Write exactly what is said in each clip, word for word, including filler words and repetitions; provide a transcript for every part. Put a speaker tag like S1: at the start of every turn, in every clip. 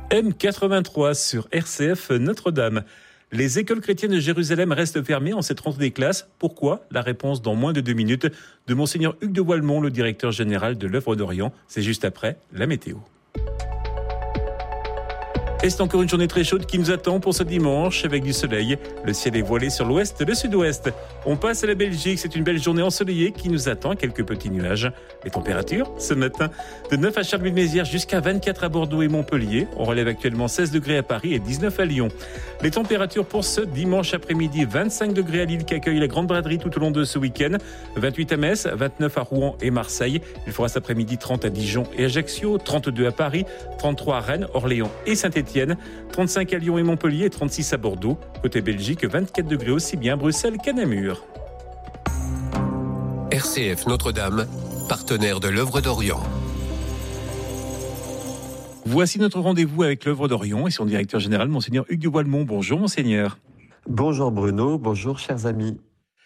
S1: M quatre-vingt-trois sur R C F Notre-Dame. Les écoles chrétiennes de Jérusalem restent fermées en cette rentrée des classes. Pourquoi ? La réponse dans moins de deux minutes de Monseigneur Hugues de Walmont, le directeur général de l'Œuvre d'Orient. C'est juste après la météo. Et c'est encore une journée très chaude qui nous attend pour ce dimanche avec du soleil. Le ciel est voilé sur l'ouest et le sud-ouest. On passe à la Belgique, c'est une belle journée ensoleillée qui nous attend, quelques petits nuages. Les températures, ce matin, de neuf à Charleville-Mézières jusqu'à vingt-quatre à Bordeaux et Montpellier. On relève actuellement seize degrés à Paris et dix-neuf à Lyon. Les températures pour ce dimanche après-midi, vingt-cinq degrés à Lille qui accueille la Grande Braderie tout au long de ce week-end. vingt-huit à Metz, vingt-neuf à Rouen et Marseille. Il fera cet après-midi trente à Dijon et Ajaccio, trente-deux à Paris, trente-trois à Rennes, Orléans et Saint-Étienne. trente-cinq à Lyon et Montpellier et trente-six à Bordeaux. Côté Belgique, vingt-quatre degrés aussi bien à Bruxelles qu'à Namur.
S2: R C F Notre-Dame, partenaire de l'Œuvre d'Orient.
S1: Voici notre rendez-vous avec l'Œuvre d'Orient et son directeur général, Monseigneur Hugues de Walmont. Bonjour, Monseigneur.
S3: Bonjour Bruno, bonjour chers amis.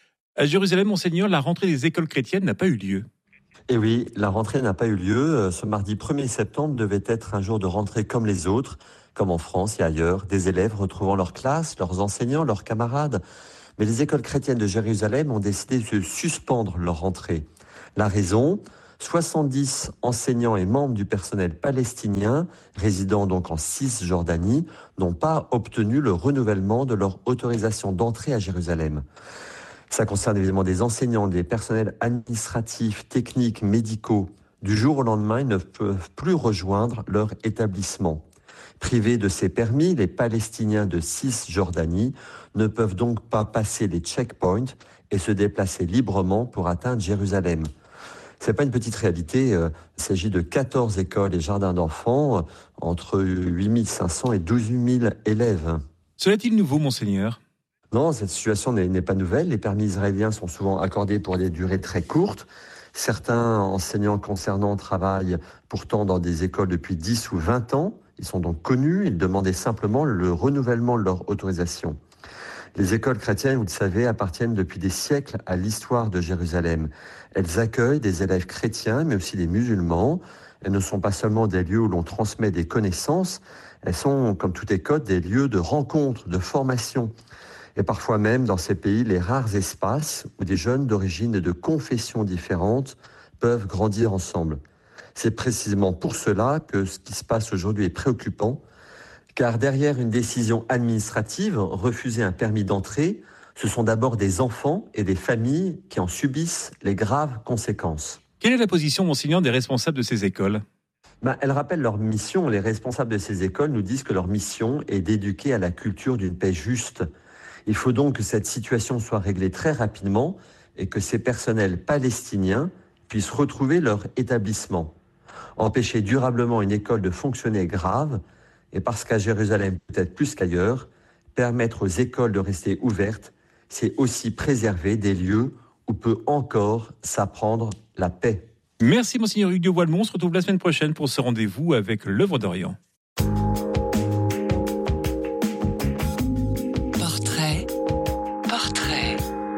S1: À Jérusalem, Monseigneur, la rentrée des écoles chrétiennes n'a pas eu lieu.
S3: Eh oui, la rentrée n'a pas eu lieu. Ce mardi premier septembre devait être un jour de rentrée comme les autres, comme en France et ailleurs, des élèves retrouvant leur classe, leurs enseignants, leurs camarades. Mais les écoles chrétiennes de Jérusalem ont décidé de suspendre leur rentrée. La raison ? soixante-dix enseignants et membres du personnel palestinien, résidant donc en Cisjordanie, n'ont pas obtenu le renouvellement de leur autorisation d'entrée à Jérusalem. Ça concerne évidemment des enseignants, des personnels administratifs, techniques, médicaux. Du jour au lendemain, ils ne peuvent plus rejoindre leur établissement. Privés de ces permis, les Palestiniens de Cisjordanie ne peuvent donc pas passer les checkpoints et se déplacer librement pour atteindre Jérusalem. Ce n'est pas une petite réalité, il s'agit de quatorze écoles et jardins d'enfants, entre huit mille cinq cents et douze mille élèves.
S1: Cela est-il nouveau, Monseigneur ?
S3: Non, cette situation n'est, n'est pas nouvelle. Les permis israéliens sont souvent accordés pour des durées très courtes. Certains enseignants concernants travaillent pourtant dans des écoles depuis dix ou vingt ans. Ils sont donc connus, ils demandaient simplement le renouvellement de leur autorisation. Les écoles chrétiennes, vous le savez, appartiennent depuis des siècles à l'histoire de Jérusalem. Elles accueillent des élèves chrétiens, mais aussi des musulmans. Elles ne sont pas seulement des lieux où l'on transmet des connaissances, elles sont, comme toute école, des lieux de rencontre, de formation. Et parfois même, dans ces pays, les rares espaces où des jeunes d'origine et de confessions différentes peuvent grandir ensemble. C'est précisément pour cela que ce qui se passe aujourd'hui est préoccupant, car derrière une décision administrative, refuser un permis d'entrée, ce sont d'abord des enfants et des familles qui en subissent les graves conséquences.
S1: Quelle est la position, Monseigneur, des responsables de ces écoles ?
S3: Ben, elles rappellent leur mission. Les responsables de ces écoles nous disent que leur mission est d'éduquer à la culture d'une paix juste. Il faut donc que cette situation soit réglée très rapidement et que ces personnels palestiniens puissent retrouver leur établissement. Empêcher durablement une école de fonctionner est grave, et parce qu'à Jérusalem, peut-être plus qu'ailleurs, permettre aux écoles de rester ouvertes, c'est aussi préserver des lieux où peut encore s'apprendre la paix.
S1: Merci, Monseigneur Hugues de Walmont. On se retrouve la semaine prochaine pour ce rendez-vous avec l'Œuvre d'Orient.
S2: Portrait, portrait.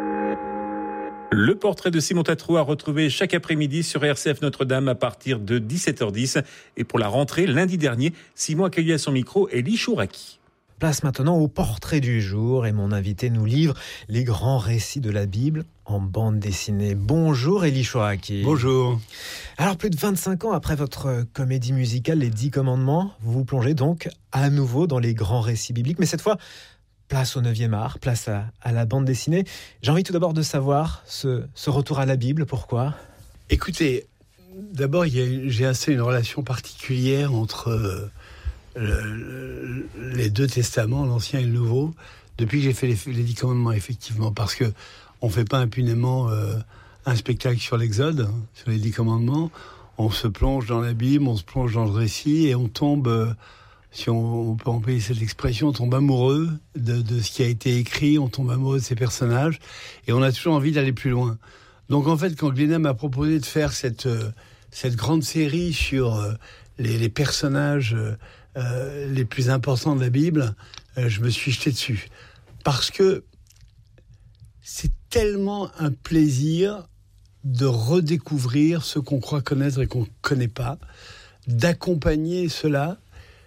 S1: Le portrait de Simon Tatro à retrouver chaque après-midi sur R C F Notre-Dame à partir de dix-sept heures dix. Et pour la rentrée, lundi dernier, Simon accueillit à son micro Elie Chouraki.
S4: Place maintenant au portrait du jour et mon invité nous livre les grands récits de la Bible en bande dessinée. Bonjour Elie Chouraki.
S5: Bonjour.
S4: Alors plus de vingt-cinq ans après votre comédie musicale Les Dix Commandements, vous vous plongez donc à nouveau dans les grands récits bibliques, mais cette fois, place au neuvième art, place à, à la bande dessinée. J'ai envie tout d'abord de savoir ce, ce retour à la Bible, pourquoi ?
S5: Écoutez, d'abord il y a, j'ai assez une relation particulière entre... Euh, Le, le, les deux testaments, l'Ancien et le Nouveau, depuis que j'ai fait les, les Dix Commandements, effectivement, parce que on fait pas impunément euh, un spectacle sur l'Exode, hein, sur les Dix Commandements. On se plonge dans la Bible, on se plonge dans le récit et on tombe, euh, si on, on peut employer cette expression, on tombe amoureux de, de ce qui a été écrit, on tombe amoureux de ces personnages et on a toujours envie d'aller plus loin. Donc en fait, quand Glénat m'a proposé de faire cette euh, cette grande série sur euh, les, les personnages euh, Euh, les plus importants de la Bible, euh, je me suis jeté dessus. Parce que c'est tellement un plaisir de redécouvrir ce qu'on croit connaître et qu'on ne connaît pas, d'accompagner cela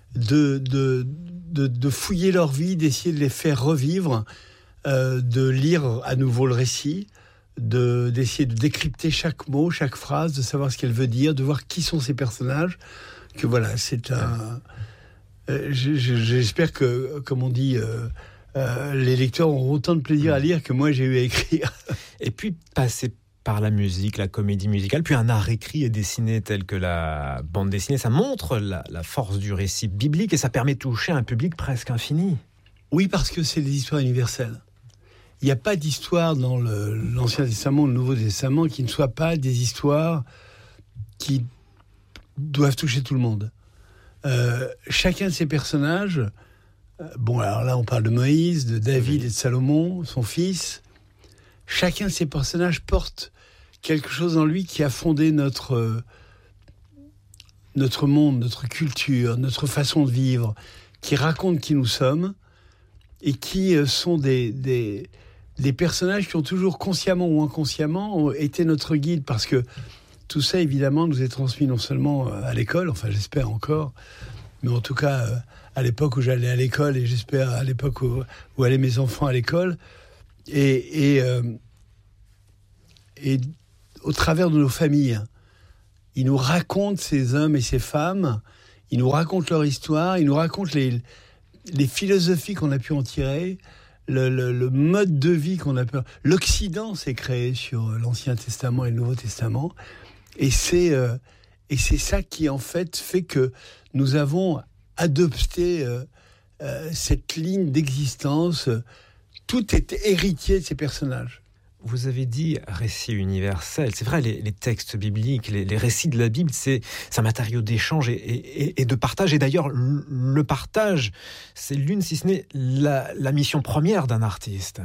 S5: de, de, de, de fouiller leur vie, d'essayer de les faire revivre, euh, de lire à nouveau le récit, de, d'essayer de décrypter chaque mot, chaque phrase, de savoir ce qu'elle veut dire, de voir qui sont ces personnages. Que voilà, c'est un... Euh, j'espère que, comme on dit... Euh, Euh, les lecteurs auront autant de plaisir à lire que moi j'ai eu à écrire.
S4: Et puis passer par la musique, la comédie musicale, puis un art écrit et dessiné tel que la bande dessinée, ça montre la, la force du récit biblique et ça permet de toucher un public presque infini.
S5: Oui, parce que c'est des histoires universelles. Il n'y a pas d'histoire dans le, l'Ancien Testament ou le Nouveau Testament qui ne soient pas des histoires qui doivent toucher tout le monde. Euh, chacun de ces personnages... Bon, alors là, on parle de Moïse, de David et de Salomon, son fils. Chacun de ces personnages porte quelque chose en lui qui a fondé notre, euh, notre monde, notre culture, notre façon de vivre, qui raconte qui nous sommes et qui euh, sont des, des, des personnages qui ont toujours, consciemment ou inconsciemment, été notre guide. Parce que tout ça, évidemment, nous est transmis non seulement à l'école, enfin j'espère encore, mais en tout cas... Euh, à l'époque où j'allais à l'école, et j'espère à l'époque où, où allaient mes enfants à l'école, et, et, euh, et au travers de nos familles, ils nous racontent ces hommes et ces femmes, ils nous racontent leur histoire, ils nous racontent les, les philosophies qu'on a pu en tirer, le, le, le mode de vie qu'on a pu... L'Occident s'est créé sur l'Ancien Testament et le Nouveau Testament, et c'est, euh, et c'est ça qui, en fait, fait que nous avons... adopter euh, euh, cette ligne d'existence. Tout est héritier de ces personnages.
S4: Vous avez dit récit universel. C'est vrai, les, les textes bibliques, les, les récits de la Bible, c'est, c'est un matériau d'échange et, et, et de partage. Et d'ailleurs, le, le partage, c'est l'une, si ce n'est la, la mission première d'un artiste.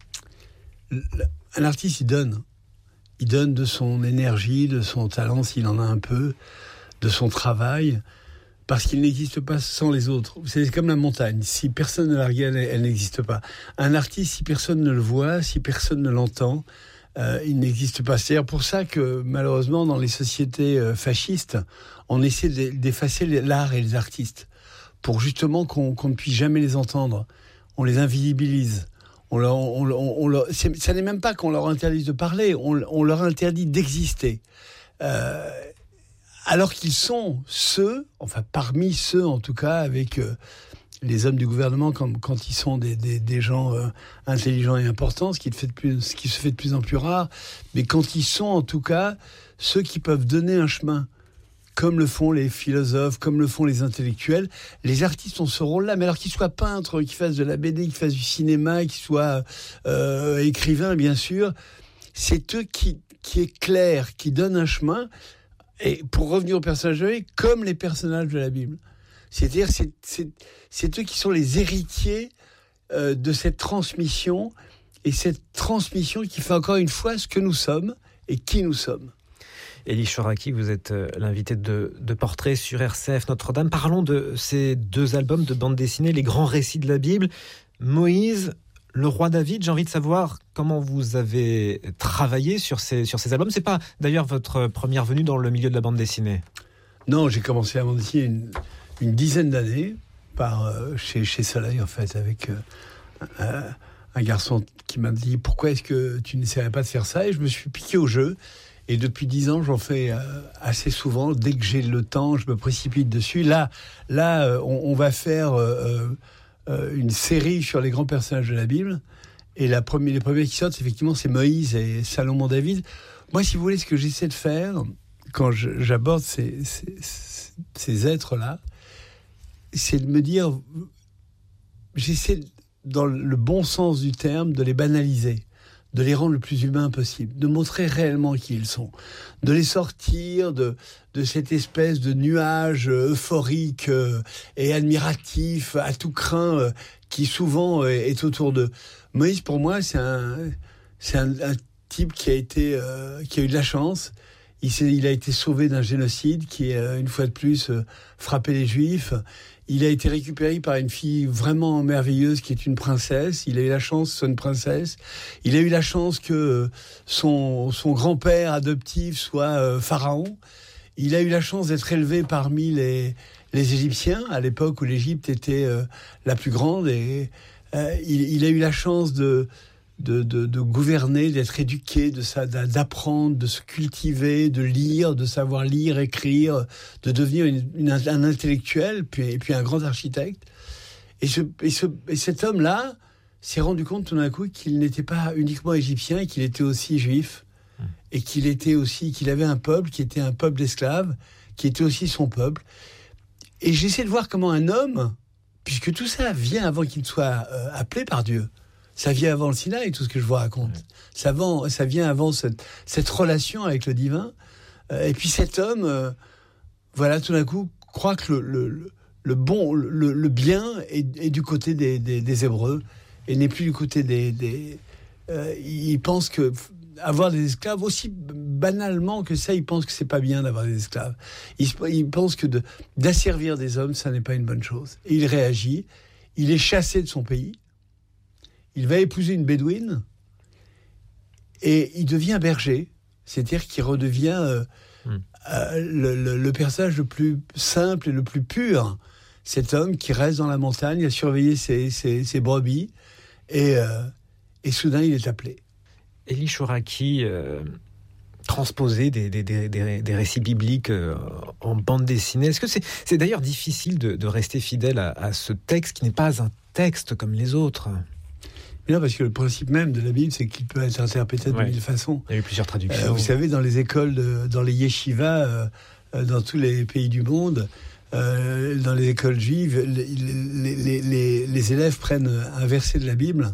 S5: Un artiste, il donne. Il donne de son énergie, de son talent, s'il en a un peu, de son travail. Parce qu'il n'existe pas sans les autres. C'est comme la montagne. Si personne ne la regarde, elle, elle n'existe pas. Un artiste, si personne ne le voit, si personne ne l'entend, euh, il n'existe pas. C'est pour ça que, malheureusement, dans les sociétés euh, fascistes, on essaie d'effacer l'art et les artistes. Pour justement qu'on, qu'on ne puisse jamais les entendre. On les invisibilise. On leur, on, on, on leur, c'est, ça n'est même pas qu'on leur interdise de parler. On, on leur interdit d'exister. Euh, Alors qu'ils sont ceux, enfin parmi ceux en tout cas, avec euh, les hommes du gouvernement, quand, quand ils sont des, des, des gens euh, intelligents et importants, ce qui, fait de plus, ce qui se fait de plus en plus rare, mais quand ils sont en tout cas ceux qui peuvent donner un chemin, comme le font les philosophes, comme le font les intellectuels. Les artistes ont ce rôle-là, mais alors qu'ils soient peintres, qu'ils fassent de la B D, qu'ils fassent du cinéma, qu'ils soient euh, écrivains, bien sûr, c'est eux qui, qui éclairent, qui donnent un chemin. Et pour revenir aux personnages de la Bible, comme les personnages de la Bible. C'est-à-dire, c'est, c'est, c'est eux qui sont les héritiers euh, de cette transmission, et cette transmission qui fait encore une fois ce que nous sommes et qui nous sommes.
S4: Élie Chouraqui, vous êtes l'invité de, de Portrait sur R C F Notre-Dame. Parlons de ces deux albums de bande dessinée, les grands récits de la Bible. Moïse, le roi David, j'ai envie de savoir comment vous avez travaillé sur ces, sur ces albums. C'est pas d'ailleurs votre première venue dans le milieu de la bande dessinée?
S5: Non, j'ai commencé à bande dessiner une, une dizaine d'années par, euh, chez, chez Soleil, en fait, avec euh, euh, un garçon qui m'a dit « Pourquoi est-ce que tu n'essaierais pas de faire ça ?» Et je me suis piqué au jeu. Et depuis dix ans, j'en fais euh, assez souvent. Dès que j'ai le temps, je me précipite dessus. Là, là euh, on, on va faire... Euh, Euh, une série sur les grands personnages de la Bible, et la première, les premiers qui sortent, effectivement, c'est Moïse et Salomon David. Moi, si vous voulez, ce que j'essaie de faire quand je, j'aborde ces, ces, ces êtres-là, c'est de me dire, j'essaie, dans le bon sens du terme, de les banaliser, de les rendre le plus humains possible, de montrer réellement qui ils sont, de les sortir de, de cette espèce de nuage euphorique euh, et admiratif, à tout crin, euh, qui souvent euh, est autour d'eux. Moïse, pour moi, c'est un, c'est un, un type qui a été, euh, qui a eu de la chance. Il, s'est, il a été sauvé d'un génocide qui, euh, une fois de plus, euh, frappait les Juifs. Il a été récupéré par une fille vraiment merveilleuse qui est une princesse. Il a eu la chance, c'est une princesse. Il a eu la chance que son, son grand-père adoptif soit euh, pharaon. Il a eu la chance d'être élevé parmi les, les Égyptiens, à l'époque où l'Égypte était euh, la plus grande, et euh, il, il a eu la chance de, de, de, de gouverner, d'être éduqué, de ça, d'apprendre, de se cultiver, de lire, de savoir lire, écrire, de devenir une, une, un intellectuel, puis, et puis un grand architecte. Et, ce, et, ce, et cet homme-là s'est rendu compte tout d'un coup qu'il n'était pas uniquement égyptien, qu'il était aussi juif, mmh. et qu'il était aussi, qu'il avait un peuple qui était un peuple d'esclaves, qui était aussi son peuple. Et j'essaie de voir comment un homme, puisque tout ça vient avant qu'il ne soit euh, appelé par Dieu, ça vient avant le Sinaï, tout ce que je vous raconte. Mmh. Ça, vend, ça vient avant cette, cette relation avec le divin. Euh, et puis cet homme, euh, voilà, tout d'un coup, croit que le, le, le, le bon, le, le bien est, est du côté des, des, des Hébreux, et n'est plus du côté des... des euh, il pense que avoir des esclaves, aussi banalement que ça, il pense que c'est pas bien d'avoir des esclaves. Il, il pense que de, d'asservir des hommes, ça n'est pas une bonne chose. Et il réagit. Il est chassé de son pays. Il va épouser une bédouine. Et il devient berger. C'est-à-dire qu'il redevient euh, mmh. euh, le, le, le personnage le plus simple et le plus pur. Cet homme qui reste dans la montagne à surveiller ses, ses, ses brebis. Et, euh, et soudain, il est appelé.
S4: Élie Chouraqui, euh, transposer des, des, des, des, des récits bibliques euh, en bande dessinée, est-ce que c'est, c'est d'ailleurs difficile de, de rester fidèle à, à ce texte qui n'est pas un texte comme les autres ?
S5: Mais non, parce que le principe même de la Bible, c'est qu'il peut être interprété de ouais. mille façons.
S4: Il y a eu plusieurs traductions.
S5: Euh, vous savez, dans les écoles, de, dans les yeshivas, euh, dans tous les pays du monde, euh, dans les écoles juives, les, les, les, les, les élèves prennent un verset de la Bible.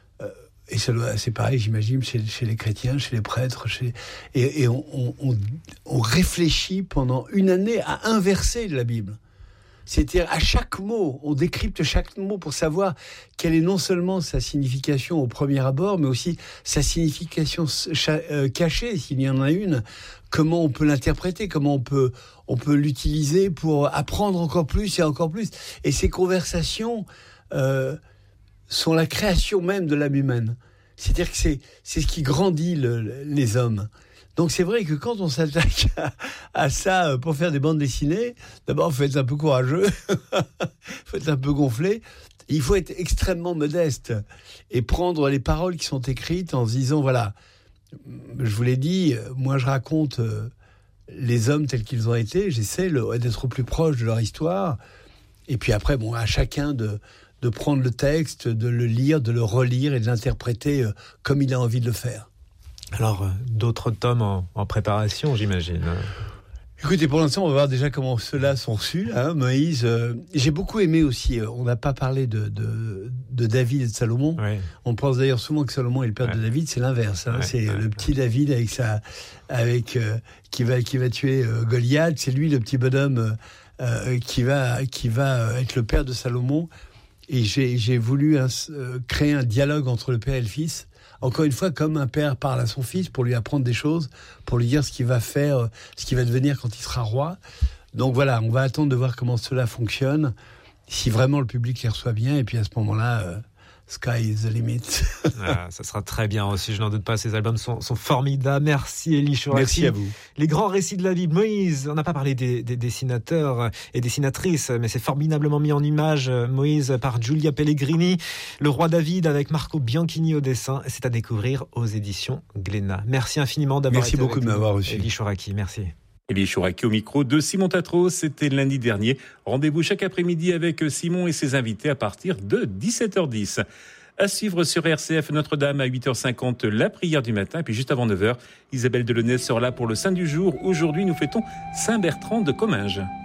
S5: Et ça doit, c'est pareil, j'imagine, chez, chez les chrétiens, chez les prêtres, chez, et, et on, on, on réfléchit pendant une année à un verset de la Bible. C'est-à-dire, à chaque mot, on décrypte chaque mot pour savoir quelle est non seulement sa signification au premier abord, mais aussi sa signification cachée, s'il y en a une, comment on peut l'interpréter, comment on peut, on peut l'utiliser pour apprendre encore plus et encore plus. Et ces conversations... Euh, sont la création même de l'âme humaine. C'est-à-dire que c'est, c'est ce qui grandit le, les hommes. Donc c'est vrai que quand on s'attaque à, à ça pour faire des bandes dessinées, d'abord, il faut être un peu courageux, il faut être un peu gonflé, il faut être extrêmement modeste et prendre les paroles qui sont écrites en se disant, voilà, je vous l'ai dit, moi je raconte les hommes tels qu'ils ont été, j'essaie le, d'être au plus proche de leur histoire, et puis après, bon, à chacun de... de prendre le texte, de le lire, de le relire et de l'interpréter euh, comme il a envie de le faire.
S4: Alors, euh, d'autres tomes en, en préparation, j'imagine.
S5: Écoutez, pour l'instant, on va voir déjà comment ceux-là sont reçus. Hein, Moïse, euh, j'ai beaucoup aimé aussi, euh, on n'a pas parlé de, de, de David et de Salomon. Ouais. On pense d'ailleurs souvent que Salomon est le père ouais. de David, c'est l'inverse. Hein, ouais, c'est ouais, le petit ouais. David avec sa, avec, euh, qui, va, qui va tuer euh, Goliath. C'est lui, le petit bonhomme, euh, qui, va, qui va être le père de Salomon. Et j'ai, j'ai voulu un, euh, créer un dialogue entre le père et le fils. Encore une fois, comme un père parle à son fils pour lui apprendre des choses, pour lui dire ce qu'il va faire, euh, ce qu'il va devenir quand il sera roi. Donc voilà, on va attendre de voir comment cela fonctionne, si vraiment le public les reçoit bien. Et puis à ce moment-là, euh, sky is the limit.
S4: Ah, ça sera très bien aussi, je n'en doute pas. Ces albums sont, sont formidables. Merci Élie Chouraqui.
S5: Merci à vous.
S4: Les grands récits de la Bible. Moïse, on n'a pas parlé des, des dessinateurs et dessinatrices, mais c'est formidablement mis en image, Moïse, par Giulia Pellegrini. Le roi David avec Marco Bianchini au dessin. C'est à découvrir aux éditions Glénat. Merci infiniment d'avoir
S5: merci
S4: été
S5: beaucoup
S4: avec
S5: de m'avoir
S4: nous.
S5: reçu.
S4: Élie Chouraqui, merci.
S1: Élie Chouraqui au micro de Simon Tatros, c'était lundi dernier. Rendez-vous chaque après-midi avec Simon et ses invités à partir de dix-sept heures dix. À suivre sur R C F Notre-Dame à huit heures cinquante, la prière du matin. Et puis juste avant neuf heures, Isabelle Delaunay sera là pour le Saint du jour. Aujourd'hui, nous fêtons Saint Bertrand de Comminges.